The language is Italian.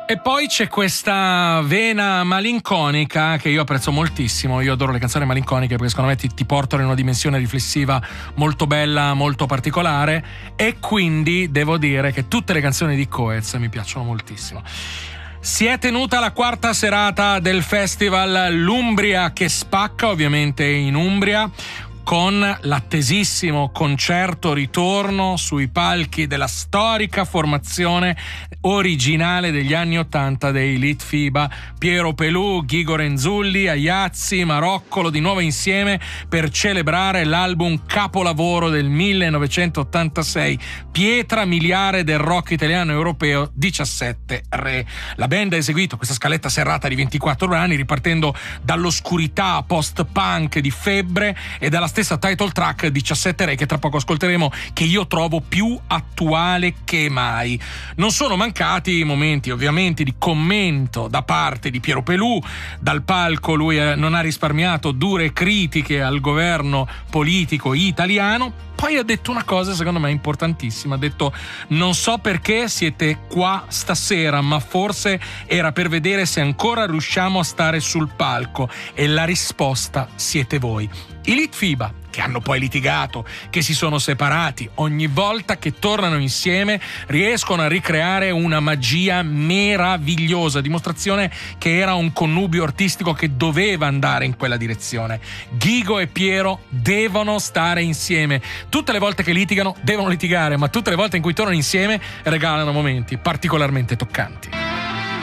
E poi c'è questa vena malinconica che io apprezzo moltissimo. Io adoro le canzoni malinconiche perché secondo me ti portano in una dimensione riflessiva molto bella, molto particolare, e quindi devo dire che tutte le canzoni di Coez mi piacciono moltissimo. Si è tenuta la quarta serata del festival L'Umbria che spacca, ovviamente in Umbria, con l'attesissimo concerto ritorno sui palchi della storica formazione originale degli anni '80 dei Litfiba: Piero Pelù, Ghigo Renzulli, Aiazzi, Maroccolo di nuovo insieme per celebrare l'album capolavoro del 1986, pietra miliare del rock italiano e europeo, 17 Re. La band ha eseguito questa scaletta serrata di 24 brani ripartendo dall'oscurità post-punk di Febbre e dalla stessa title track 17 Re, che tra poco ascolteremo, che io trovo più attuale che mai. Non sono mancati momenti ovviamente di commento da parte di Piero Pelù. Dal palco lui non ha risparmiato dure critiche al governo politico italiano. Poi ha detto una cosa secondo me importantissima, ha detto: non so perché siete qua stasera, ma forse era per vedere se ancora riusciamo a stare sul palco, e la risposta siete voi. I Litfiba, che hanno poi litigato, che si sono separati, ogni volta che tornano insieme riescono a ricreare una magia meravigliosa, dimostrazione che era un connubio artistico che doveva andare in quella direzione. Ghigo e Piero devono stare insieme. Tutte le volte che litigano devono litigare, ma tutte le volte in cui tornano insieme regalano momenti particolarmente toccanti.